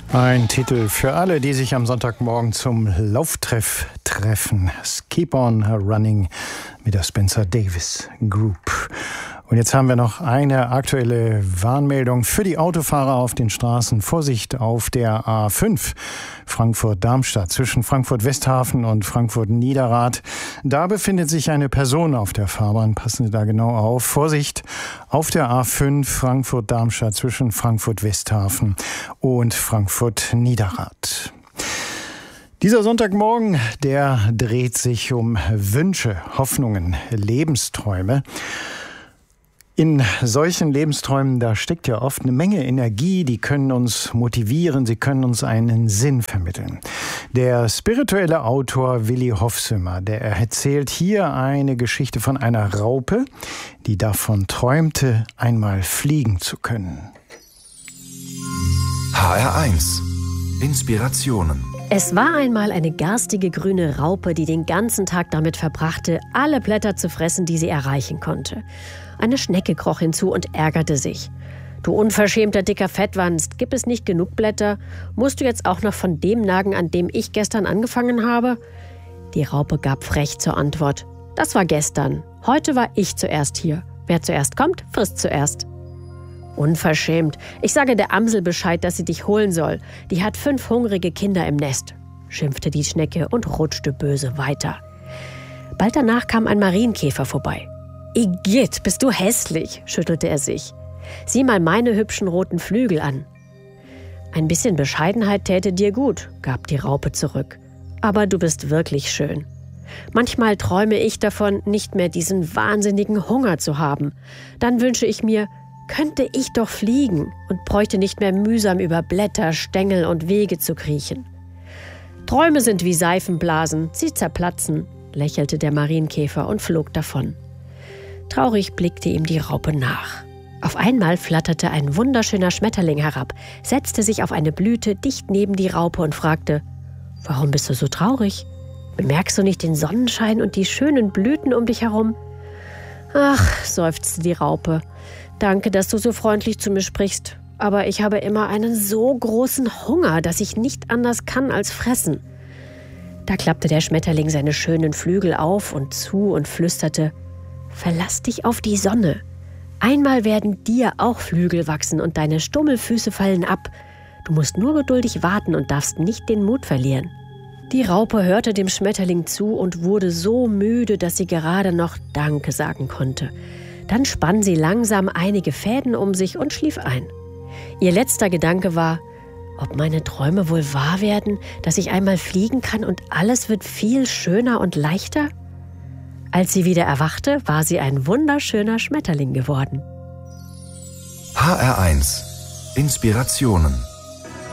Ein Titel für alle, die sich am Sonntagmorgen zum Lauftreff treffen. Keep on Running mit der Spencer Davis Group. Und jetzt haben wir noch eine aktuelle Warnmeldung für die Autofahrer auf den Straßen. Vorsicht auf der A5 Frankfurt-Darmstadt zwischen Frankfurt-Westhafen und Frankfurt-Niederrad. Da befindet sich eine Person auf der Fahrbahn. Passen Sie da genau auf. Vorsicht auf der A5 Frankfurt-Darmstadt zwischen Frankfurt-Westhafen und Frankfurt-Niederrad. Dieser Sonntagmorgen, der dreht sich um Wünsche, Hoffnungen, Lebensträume. In solchen Lebensträumen, da steckt ja oft eine Menge Energie, die können uns motivieren, sie können uns einen Sinn vermitteln. Der spirituelle Autor Willi Hofsümmer, der erzählt hier eine Geschichte von einer Raupe, die davon träumte, einmal fliegen zu können. HR1 Inspirationen. Es war einmal eine garstige grüne Raupe, die den ganzen Tag damit verbrachte, alle Blätter zu fressen, die sie erreichen konnte. Eine Schnecke kroch hinzu und ärgerte sich. »Du unverschämter dicker Fettwanst, gibt es nicht genug Blätter? Musst du jetzt auch noch von dem nagen, an dem ich gestern angefangen habe?« Die Raupe gab frech zur Antwort. »Das war gestern. Heute war ich zuerst hier. Wer zuerst kommt, frisst zuerst.« »Unverschämt. Ich sage der Amsel Bescheid, dass sie dich holen soll. Die hat 5 hungrige Kinder im Nest«, schimpfte die Schnecke und rutschte böse weiter. Bald danach kam ein Marienkäfer vorbei. »Igitt, bist du hässlich«, schüttelte er sich. »Sieh mal meine hübschen roten Flügel an.« »Ein bisschen Bescheidenheit täte dir gut«, gab die Raupe zurück. »Aber du bist wirklich schön. Manchmal träume ich davon, nicht mehr diesen wahnsinnigen Hunger zu haben. Dann wünsche ich mir, könnte ich doch fliegen und bräuchte nicht mehr mühsam über Blätter, Stängel und Wege zu kriechen.« »Träume sind wie Seifenblasen, sie zerplatzen«, lächelte der Marienkäfer und flog davon. Traurig blickte ihm die Raupe nach. Auf einmal flatterte ein wunderschöner Schmetterling herab, setzte sich auf eine Blüte dicht neben die Raupe und fragte, »Warum bist du so traurig? Bemerkst du nicht den Sonnenschein und die schönen Blüten um dich herum?« »Ach«, seufzte die Raupe, »danke, dass du so freundlich zu mir sprichst, aber ich habe immer einen so großen Hunger, dass ich nicht anders kann als fressen.« Da klappte der Schmetterling seine schönen Flügel auf und zu und flüsterte, »Verlass dich auf die Sonne. Einmal werden dir auch Flügel wachsen und deine Stummelfüße fallen ab. Du musst nur geduldig warten und darfst nicht den Mut verlieren.« Die Raupe hörte dem Schmetterling zu und wurde so müde, dass sie gerade noch Danke sagen konnte. Dann spann sie langsam einige Fäden um sich und schlief ein. Ihr letzter Gedanke war, ob meine Träume wohl wahr werden, dass ich einmal fliegen kann und alles wird viel schöner und leichter? Als sie wieder erwachte, war sie ein wunderschöner Schmetterling geworden. HR1 Inspirationen.